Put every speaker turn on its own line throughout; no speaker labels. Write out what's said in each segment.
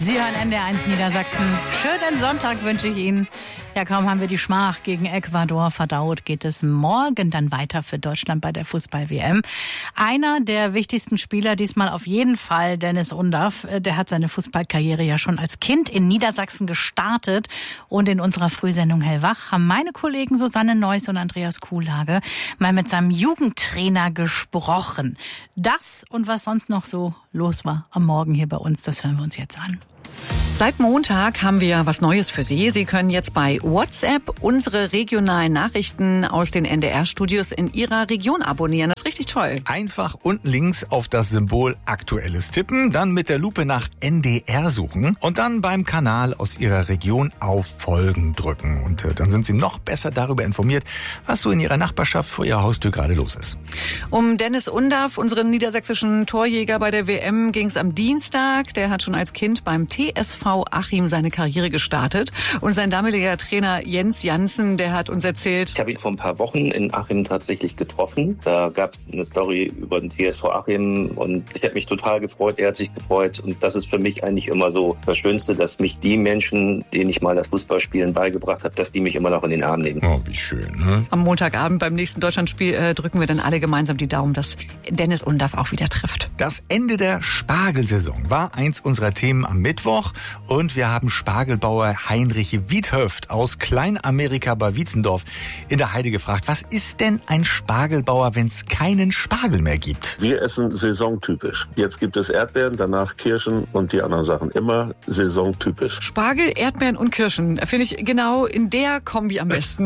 Sie hören NDR1 Niedersachsen. Schönen Sonntag wünsche ich Ihnen. Ja, kaum haben wir die Schmach gegen Ecuador verdaut, geht es morgen dann weiter für Deutschland bei der Fußball-WM. Einer der wichtigsten Spieler diesmal auf jeden Fall, Dennis Undaff. Der hat seine Fußballkarriere ja schon als Kind in Niedersachsen gestartet. Und in unserer Frühsendung Hellwach haben meine Kollegen Susanne Neuss und Andreas Kuhlage mal mit seinem Jugendtrainer gesprochen. Das und was sonst noch so los war am Morgen hier bei uns, das hören wir uns jetzt an.
Seit Montag haben wir was Neues für Sie. Sie können jetzt bei WhatsApp unsere regionalen Nachrichten aus den NDR-Studios in Ihrer Region abonnieren. Das ist richtig toll.
Einfach unten links auf das Symbol Aktuelles tippen, dann mit der Lupe nach NDR suchen und dann beim Kanal aus Ihrer Region auf Folgen drücken. Und dann sind Sie noch besser darüber informiert, was so in Ihrer Nachbarschaft vor Ihrer Haustür gerade los ist.
Um Dennis Undaff, unseren niedersächsischen Torjäger bei der WM, ging es am Dienstag. Der hat schon als Kind beim TSV Achim seine Karriere gestartet. Und sein damaliger Trainer Jens Janssen, der hat uns erzählt:
Ich habe ihn vor ein paar Wochen in Achim tatsächlich getroffen. Da gab es eine Story über den TSV Achim und ich habe mich total gefreut, er hat sich gefreut. Und das ist für mich eigentlich immer so das Schönste, dass mich die Menschen, denen ich mal das Fußballspielen beigebracht habe, dass die mich immer noch in den Arm nehmen.
Oh, wie schön, ne?
Am Montagabend beim nächsten Deutschlandspiel drücken wir dann alle gemeinsam die Daumen, dass Dennis Undaff auch wieder trifft.
Das Ende der Spargelsaison war eins unserer Themen am Mittwoch. Und wir haben Spargelbauer Heinrich Wiedhöft aus Kleinamerika bei Wietzendorf in der Heide gefragt, was ist denn ein Spargelbauer, wenn es keinen Spargel mehr gibt?
Wir essen saisontypisch. Jetzt gibt es Erdbeeren, danach Kirschen und die anderen Sachen. Immer saisontypisch.
Spargel, Erdbeeren und Kirschen. Finde ich genau in der Kombi am besten.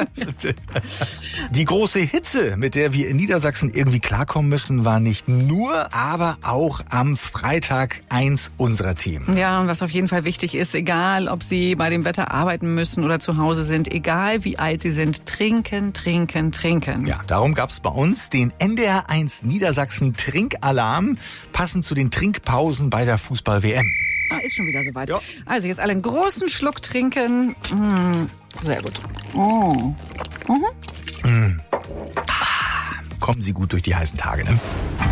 Die große Hitze, mit der wir in Niedersachsen irgendwie klarkommen müssen, war nicht nur, aber auch am Freitag eins unserer Themen.
Ja, was auf jeden Fall wichtig ist, egal ob Sie bei dem Wetter arbeiten müssen oder zu Hause sind, egal wie alt Sie sind, trinken, trinken, trinken.
Ja, darum gab's bei uns den NDR1 Niedersachsen Trinkalarm, passend zu den Trinkpausen bei der Fußball-WM.
Ist schon wieder soweit.
Ja.
Also jetzt alle einen großen Schluck trinken. Sehr gut.
Kommen Sie gut durch die heißen Tage, ne?